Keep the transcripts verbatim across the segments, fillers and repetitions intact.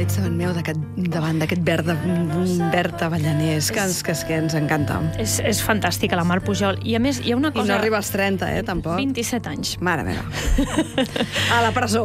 veig davant meu davant d'aquest verd, verd avellanès que ens, que, que ens encanta. És, és fantàstica, la Mar Pujol. I a més, hi ha una cosa... I no arriba als trenta, eh, tampoc. vint-i-set anys. Mare meva. A la presó.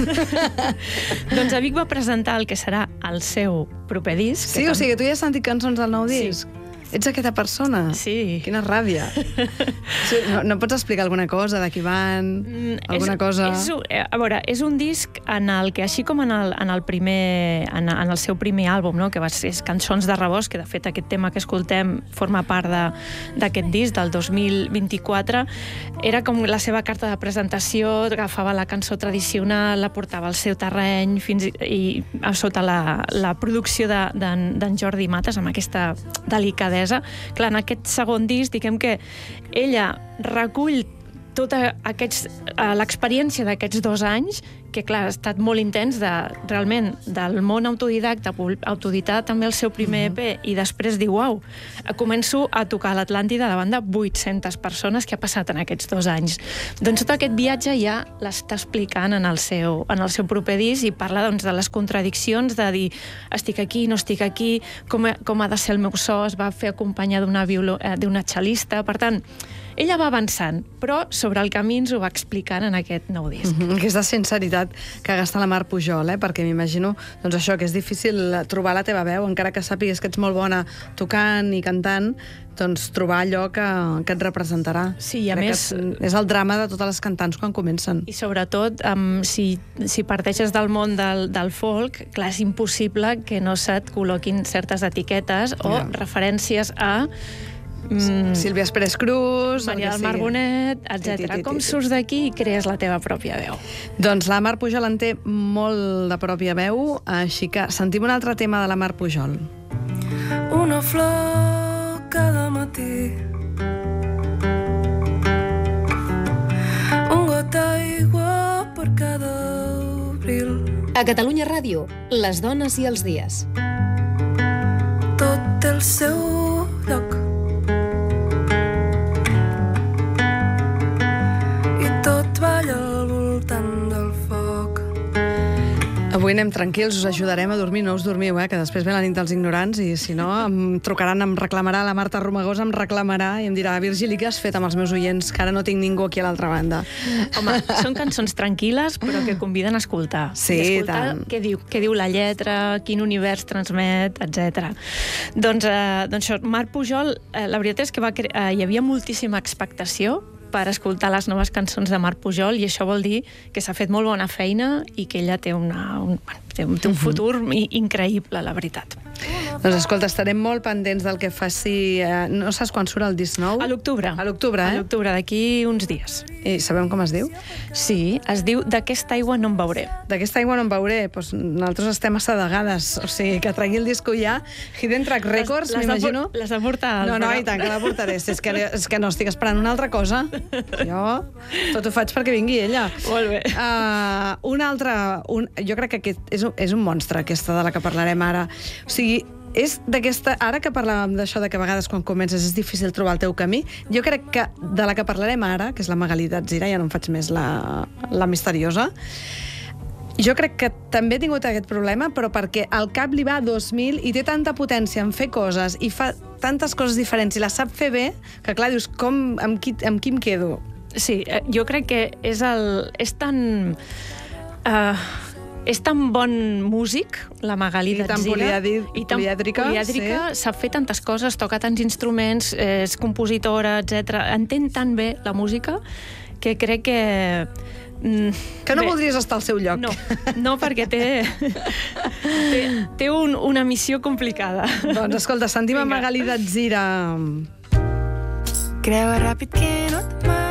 Doncs a Vic va presentar el que serà el seu proper disc. Sí, o sigui, tu ja has sentit cançons del nou disc? Sí. Ets aquesta persona? Sí. Quina ràbia. Sí, no, no pots explicar alguna cosa de qui van? Alguna és, cosa... És, a veure, és un disc en el que, així com en el, en el, primer, en, en el seu primer àlbum, no? Que va ser Cançons de rebost, que de fet aquest tema que escoltem forma part d'aquest disc del dos mil vint-i-quatre, era com la seva carta de presentació, agafava la cançó tradicional, la portava al seu terreny, fins i, i a sota la, la producció d'en de, de, Jordi Mates, amb aquesta delicadesa. Clar, en aquest segon disc, diguem que ella recull tota l'experiència d'aquests dos anys, que clar, ha estat molt intens de, realment, del món autodidacta, autoeditar també el seu primer E P, i després diu, uau, començo a tocar a l'Atlàntida davant de vuit-centes persones que ha passat en aquests dos anys. Doncs tot aquest viatge ja l'està explicant en el seu, en el seu proper disc i parla doncs, de les contradiccions, de dir, estic aquí, no estic aquí, com, com ha de ser el meu so, es va fer acompanyar d'una d'una xalista, per tant, ella va avançant, però sobre el camí ens ho va explicant en aquest nou disc. Mm-hmm. Aquesta sinceritat que gasta la Mar Pujol, eh? Perquè m'imagino doncs això, que és difícil trobar la teva veu, encara que sàpigues que ets molt bona tocant i cantant, doncs trobar allò que, que et representarà. Sí, i a Crec més... És el drama de totes les cantants quan comencen. I sobretot, um, si, si parteixes del món del, del folk, clar, és impossible que no se't col·loquin certes etiquetes o ja. referències a... Mm. Sílvia Express Cruz... Maria del Mar Bonet, etcètera. Com surts d'aquí i crees la teva pròpia veu? Doncs la Mar Pujol en té molt de pròpia veu, així que sentim un altre tema de la Mar Pujol. Una flor cada matí, un got d'aigua per cada abril. A Catalunya Ràdio, les dones i els dies. Tot té el seu lloc. Avui anem tranquils, us ajudarem a dormir, no us dormiu, eh? Que després ve la nit dels ignorants i si no em trucaran, em reclamarà, la Marta Romagós em reclamarà i em dirà, Virgili, què has fet amb els meus oients, que ara no tinc ningú aquí a l'altra banda. Home, són cançons tranquil·les però que conviden a escoltar. Sí, I escoltar tant. Què diu, què diu la lletra, quin univers transmet, etcètera. Doncs, eh, doncs això, Mar Pujol, eh, la veritat és que va cre... eh, hi havia moltíssima expectació per escoltar les noves cançons de Mar Pujol i això vol dir que s'ha fet molt bona feina i que ella té, una, un, té, un, té un futur increïble, la veritat. Doncs escolta, estarem molt pendents del que faci... Eh, no saps quan surt el disc nou? A l'octubre. A l'octubre, eh? A l'octubre, d'aquí uns dies. I sabem com es diu? Sí, es diu D'aquesta aigua no en beuré. D'aquesta aigua no en beuré. Doncs nosaltres estem assedegades. O sigui, que tregui el disco ja. Hidden Track Records, m'imagino. Les de portar al No, no, i tant, que la portaré. És que, és que no estic esperant una altra cosa. Jo tot ho faig perquè vingui ella. Molt bé. Uh, una altra... Un, jo crec que aquest és, és un monstre, aquesta de la que parlarem ara. O sigui, és d'aquesta... Ara que parlàvem d'això de que a vegades quan comences és difícil trobar el teu camí, jo crec que de la que parlarem ara, que és la Magalí Datzira, ja no em faig més la, la misteriosa, jo crec que també he tingut aquest problema, però perquè al cap li va dos mil i té tanta potència en fer coses i fa tantes coses diferents i la sap fer bé, que clar, dius, com, amb, qui, amb qui em quedo? Sí, jo crec que és, el, és tan... Uh, és tan bon músic, la Magalí Datzira. I tan polièdrica. Polièdrica, sí. Sap fer tantes coses, toca tants instruments, és compositora, etcètera. Entén tan bé la música que crec que... Que no Bé, voldries estar al seu lloc. No, no perquè té, té, té un, una missió complicada. Doncs escolta, sentim a Magalí Datzira. Creu ràpid que no et